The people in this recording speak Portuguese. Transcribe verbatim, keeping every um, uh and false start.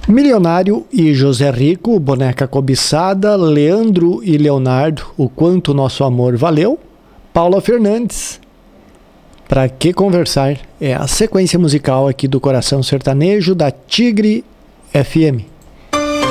Milionário e José Rico, Boneca Cobiçada, Leandro e Leonardo, O Quanto Nosso Amor Valeu, Paula Fernandes, Pra Que Conversar, é a sequência musical aqui do Coração Sertanejo da Tigre F M.